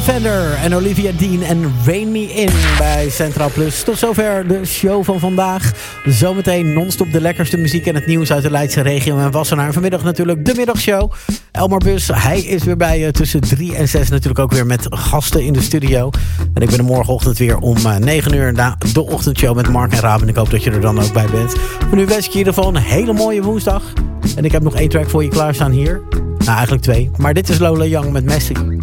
Fender en Olivia Dean en Rain Me In bij Centraal Plus. Tot zover de show van vandaag. Zometeen non-stop de lekkerste muziek en het nieuws uit de Leidse regio en Wassenaar. Vanmiddag natuurlijk de middagshow. Elmar Bus, hij is weer bij je tussen 3 en 6. Natuurlijk ook weer met gasten in de studio. En ik ben er morgenochtend weer om 9 uur na de ochtendshow met Mark en Raab. En ik hoop dat je er dan ook bij bent. Voor nu wens ik je in ieder geval een hele mooie woensdag. En ik heb nog 1 track voor je klaarstaan hier. Nou, eigenlijk 2. Maar dit is Lola Young met Messi.